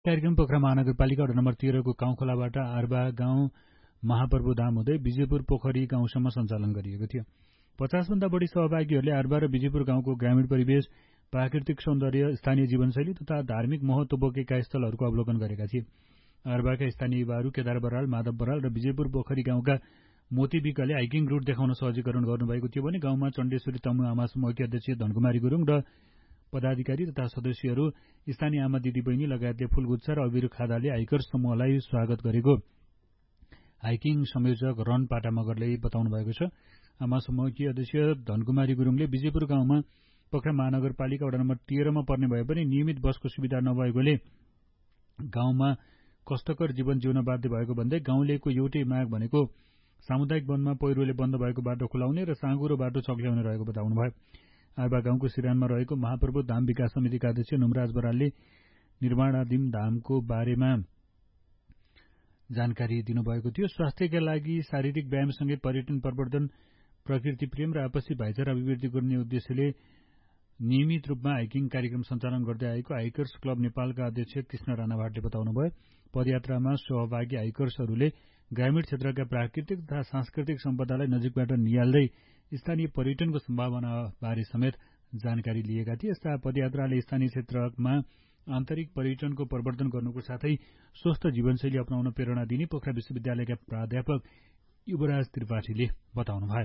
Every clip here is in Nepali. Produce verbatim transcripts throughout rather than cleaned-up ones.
कार्यक्रम पोखरा महानगरपालिका वडा नम्बर तेह्र को गाउँखोलाबाट आरबा गाउँ महाप्रभु धाम हुँदै विजयपुर पोखरी गाउँसम्म सञ्चालन गरिएको थियो। पचास भन्दा बढी सहभागीहरूले आरबा र विजयपुर गाउँको ग्रामीण परिवेश, प्राकृतिक सौन्दर्य, स्थानीय जीवनशैली तथा धार्मिक महत्व बोकेका स्थलहरूको अवलोकन गरेका थिए। आरबाका स्थानीय युवाहरू केदार बराल, माधव बराल र विजयपुर पोखरी गाउँका मोती विकले हाइकिङ रूट देखाउन सहजीकरण गर्नुभएको थियो भने गाउँमा चण्डेश्वरी तमु आमा समूहकी अध्यक्ष धनकुमारी गुरुङ र पदाधिकारी तथा सदस्यहरू, स्थानीय आमा दिदी बहिनी लगायतले फूलगुच्छा र अबिर खादाले हाइकर्स समूहलाई स्वागत गरेको हाइकिङ संयोजक रन पाटा मगरले बताउनु भएको छ। आमा समूहकी अध्यक्ष धनकुमारी गुरुङले विजयपुर गाउँमा पोखरा महानगरपालिका वडा नम्बर तेह्रमा पर्ने भए पनि नियमित बसको सुविधा नभएकोले गाउँमा कष्टकर जीवन जिउन बाध्य भएको भन्दै गाउँलेको एउटै माग भनेको सामुदायिक वनमा पहिरोले बन्द भएको बाटो खुलाउने र साँगुरो बाटो चक्ल्याउने रहेको बताउनु भयो। आरबा गाउँको सिरानमा रहेको महाप्रभु धाम विकास समितिका अध्यक्ष नुमराज बरालले निर्माणाधीन धामको बारेमा जानकारी दिनुभएको थियो। स्वास्थ्यका लागि शारीरिक व्यायामसँगै पर्यटन प्रवर्धन, प्रकृति प्रेम र आपसी भाइचारा अभिवृद्धि गर्ने उद्देश्यले नियमित रूपमा हाइकिङ कार्यक्रम सञ्चालन गर्दै आएको हाइकर्स क्लब नेपालका अध्यक्ष कृष्ण राणाभाटले बताउनुभयो। पदयात्रामा सहभागी हाइकर्सहरूले ग्रामीण क्षेत्रका प्राकृतिक तथा सांस्कृतिक सम्पदालाई नजिकबाट निहाल्दै स्थानीय पर्यटनको सम्भावना बारे समेत जानकारी लिएका थिए। यस्ता पदयात्राले स्थानीय क्षेत्रमा आन्तरिक पर्यटनको प्रवर्धन गर्नुको साथै स्वस्थ जीवनशैली अपनाउन प्रेरणा दिने पोखरा विश्वविद्यालयका प्राध्यापक युवराज त्रिपाठीले बताउनुभयो।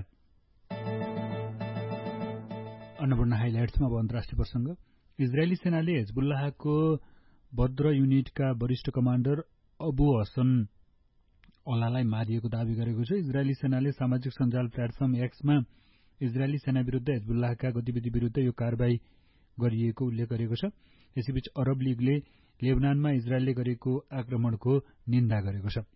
अन्नपूर्ण हाइलाइट्समा अब अन्तर्राष्ट्रिय प्रसंग। इजरायली सेनाले हिजबुल्लाहको बद्र युनिटका वरिष्ठ कमाण्डर अबु हसन अलालाई मारिएको दावी गरेको छ। इजरायली सेनाले सामाजिक सञ्जाल प्लेटफर्म एक्समा इजरायली सेना विरुद्ध हिजबुल्लाहका गतिविधि विरुद्ध यो कारबाही गरिएको उल्लेख गरेको छ। यसैबीच अरब लीगले लेबनानमा इजरायलले गरेको आक्रमणको निन्दा गरेको छ।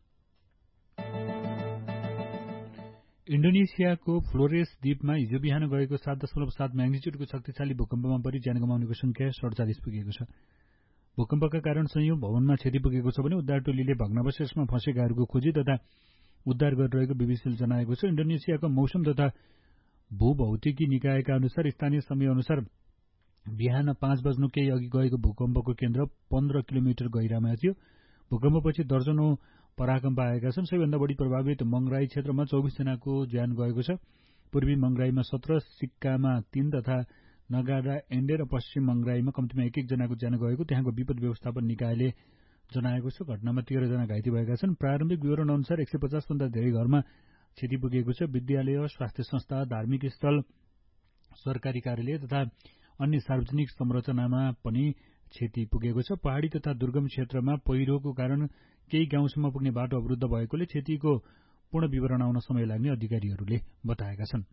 इण्डोनेसियाको फ्लोरेस द्वीपमा हिजो बिहान गएको सात दशमलव सात म्याग्निच्युडको शक्तिशाली भूकम्पमा परि ज्यान गुमाउनेको संख्या सडचालिस पुगेको छ। भूकम्पका कारण संयौं भवनमा क्षति पुगेको छ भने उद्धार टोलीले भग्नावशेषमा फँसेकाहरूको खोजी तथा उद्धार गरिरहेको बीबीसीले जनाएको छ। इण्डोनेसियाको मौसम तथा भूभौतिकी निकायका अनुसार स्थानीय समय अनुसार बिहान पाँच बज्नु केही अघि गएको भूकम्पको केन्द्र पन्ध्र किलोमिटर गहिरामा थियो। भूकम्पपछि दर्जनौं पराकम्प आएका छन्। सबैभन्दा बढी प्रभावित मंगराई क्षेत्रमा चौबिस जनाको ज्यान गएको छ। पूर्वी मंगराईमा सत्र, सिक्कामा तीन तथा नगाडा एण्डे र पश्चिम मंगराईमा कम्तीमा एक एक जनाको ज्यान गएको त्यहाँको विपद व्यवस्थापन निकायले जनाएको छ। घटनामा तेह्र जना घाइते भएका छन्। प्रारम्भिक विवरण अनुसार एक सय पचास भन्दा धेरै घरमा क्षति पुगेको छ। विद्यालय, स्वास्थ्य संस्था, धार्मिक स्थल, सरकारी कार्यालय तथा अन्य सार्वजनिक संरचनामा पनि क्षति पुगेको छ। पहाड़ी तथा दुर्गम क्षेत्रमा पहिरोको कारण केही गाउँसम्म पुग्ने बाटो अवरुद्ध भएकोले क्षतिको पूर्ण विवरण आउन समय लाग्ने अधिकारीहरूले बताएका छन्।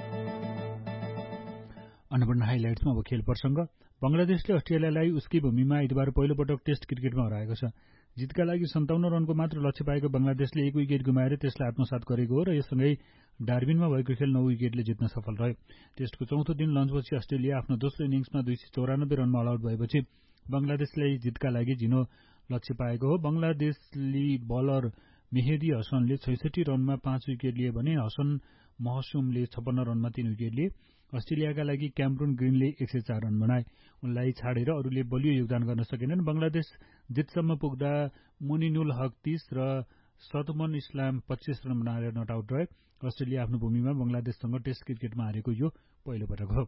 अन्नपूर्ण हाइलाइट्समा अब खेल प्रसंग। बंगलादेशले अस्ट्रेलियालाई उसकै भूमिमा आइतबार पहिलोपटक टेस्ट क्रिकेटमा हराएको छ। जितका लागि सन्ताउन्न रनको मात्र लक्ष्य पाएको बंगलादेशले एक विकेट गुमाएर त्यसलाई आत्मसात गरेको हो र यससँगै डार्बिनमा भएको खेल नौ विकेटले जित्न सफल रह्यो। टेस्टको चौथो दिन लन्चपछि अस्ट्रेलिया आफ्नो दोस्रो इनिङ्समा दुई सय चौरानब्बे रनमा अल आउट भएपछि बंगलादेशलाई जितका लागि झिनो लक्ष्य पाएको हो। बंगलादेशली बलर मेहेदी हसनले छैसठी रनमा पाँच विकेट लिए भने हसन महसुमले छप्पन्न रनमा तीन विकेट लिए। अस्ट्रेलियाका लागि क्यामरून ग्रिनले एक सय चार रन बनाए। उनलाई छाडेर अरूले बलियो योगदान गर्न सकेनन्। बंगलादेश जितसम्म पुग्दा मुनिनुल हक तीस र सतमन इस्लाम पच्चीस रन बनाएर नट आउट रहे। अस्ट्रेलिया आफ्नो भूमिमा बंगलादेशसँग टेस्ट क्रिकेटमा हारेको यो पहिलो पटक हो।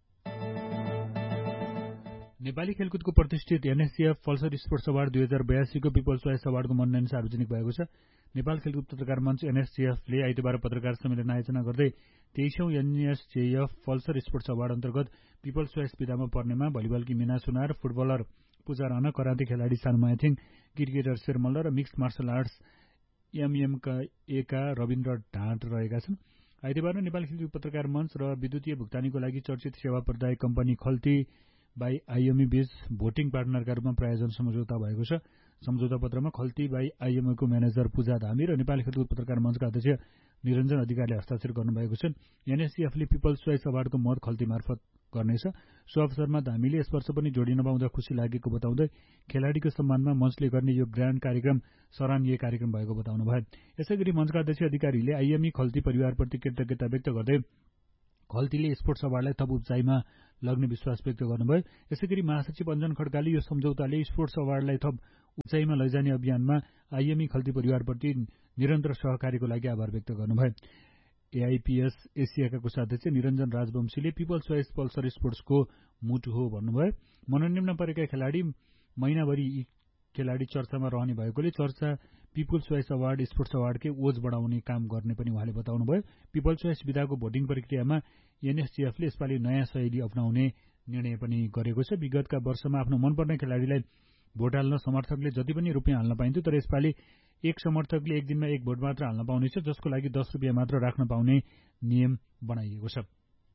नेपाली खेलकुदको प्रतिष्ठित एनएससीएफ पल्सर स्पोर्ट्स अवार्ड दुई हजार बयासीको पिपल्स चोइस अवार्डको मनोनयन सार्वजनिक भएको छ। नेपाल खेलकुद पत्रकार मञ्च एनएससीएफले आइतबार पत्रकार सम्मेलन आयोजना गर्दै तेइसौं एनएससीएफ पल्सर स्पोर्ट्स अवार्ड अन्तर्गत पिपल्स चोइस विधामा पर्नेमा भलिबलकी मीना सुनार, फुटबलर पूजा राणा, कराते खेलाडी सानुमायाथिङ, क्रिकेटर शेरमल्ल र मिक्स मार्शल आर्ट्स एमएमका एका रविन्द्र ढाँट रहेका छन्। आइतबार नेपाल खेलकुद पत्रकार मञ्च र विद्युतीय भुक्तानीको लागि चर्चित सेवा प्रदायक कम्पनी खल्ती बाई आइएमई बीच भोटिङ पार्टनरका रूपमा प्रायोजन सम्झौता भएको छ। सम्झौता पत्रमा खल्ती बाई आइएमईको म्यानेजर पूजा धामी र नेपाली खेलकुद पत्रकार मञ्चका अध्यक्ष निरञ्जन अधिकारीले हस्ताक्षर गर्नुभएको छ। एनएससीएफले पिपल्स चोइस अवार्डको मत खल्ती मार्फत गर्नेछ। सो अवसरमा धामीले यस वर्ष पनि जोडिन पाउँदा खुसी लागेको बताउँदै खेलाडीको सम्मानमा मञ्चले गर्ने यो ग्रान्ड कार्यक्रम सराहनीय कार्यक्रम भएको बताउनुभयो। यसैगरी मञ्चका अध्यक्ष अधिकारीले आइएमई खल्ती परिवारप्रति कृतज्ञता व्यक्त गर्दै खल्तीले स्पोर्ट्स अवार्डलाई थप उचाइमा लग्ने विश्वास व्यक्त गर्नुभयो। यसैगरी महासचिव अञ्जन खड्काले यो सम्झौताले स्पोर्ट्स अवार्डलाई थप उचाइमा लैजाने अभियानमा आइएमई खल्ती परिवारप्रति निरन्तर सहकार्यको लागि आभार व्यक्त गर्नुभयो। एआइपीएस एसियाका कोषाध्यक्ष निरञ्जन राजवंशीले पिपल्स चोइस पल्सर स्पोर्ट्सको मुटु हो भन्नुभयो। मनोनयनमा परेका खेलाडी महिनाभरि यी खेलाडी चर्चामा रहने भएकोले चर्चा पिपल्स चोइस अवार्ड स्पोर्ट्स अवार्डकै ओज बढाउने काम गर्ने पनि उहाँले बताउनुभयो। पिपल्स चोइस विधाको भोटिङ प्रक्रियामा एनएसजीएफले यसपालि नयाँ शैली अपनाउने निर्णय पनि गरेको छ। विगतका वर्षमा आफ्नो मनपर्ने खेलाडीलाई भोट हाल्न समर्थकले जति पनि रुपियाँ हाल्न पाइन्थ्यो, तर यसपालि एक समर्थकले एक दिनमा एक भोट मात्र हाल्न पाउनेछ, जसको लागि दस रुपियाँ मात्र राख्न पाउने नियम बनाइएको छ।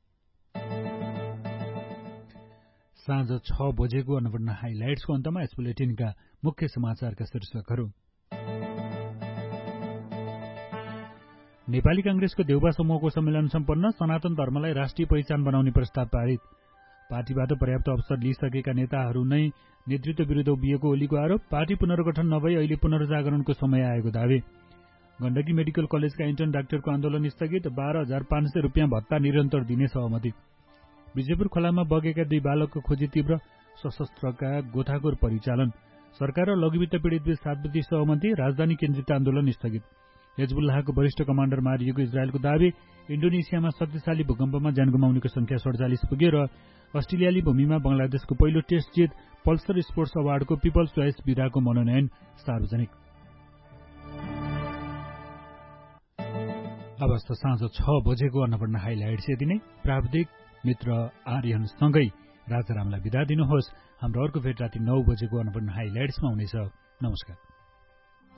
साँझ छ बजेको अन्नपूर्ण हाइलाइट्सको अन्तमा यस बुलेटिनका मुख्य समाचारका शीर्षकहरू। नेपाली कांग्रेसको देउबा समूहको सम्मेलन सम्पन्न। सनातन धर्मलाई राष्ट्रिय पहिचान बनाउने प्रस्ताव पारित। पार्टीबाट पर्याप्त अवसर लिइसकेका नेताहरू नै नेतृत्व विरुद्ध उभिएको ओलीको आरोप। पार्टी पुनर्गठन नभई अहिले पुनर्जागरणको समय आएको दावी। गण्डकी मेडिकल कलेजका इन्टर्न डाक्टरको आन्दोलन स्थगित। बाह्र हजार पाँच सय रुपियाँ भत्ता निरन्तर दिने सहमति। विजयपुर खोलामा बगेका दुई बालकको खोजी तीव्र। सशस्त्रका गोथाखोर परिचालन। सरकार र लघुवित्त पीडित बीच सात बुद्धि सहमति। राजधानी केन्द्रित आन्दोलन स्थगित। हिजबुल्लाहको वरिष्ठ कमाण्डर मारिएको इजरायलको दावी। इन्डोनेसियामा शक्तिशाली भूकम्पमा ज्यान गुमाउनेको संख्या सडचालिस पुग्यो र अस्ट्रेलियाली भूमिमा बंगलादेशको पहिलो टेस्ट जित। पल्सर स्पोर्ट्स अवार्डको पिपल्स चोइस विधाको मनोनयन सार्वजनिक। अब साँझ छ बजेको अन्नपूर्ण हाइलाइट्स यति नै। प्राविधिक मित्र आर्यनसँगै राजारामलाई बिदा दिनुहोस्। हाम्रो अर्को भेट राति नौ बजेको अन्नपूर्ण हाइलाइट्समा हुनेछ। नमस्कार।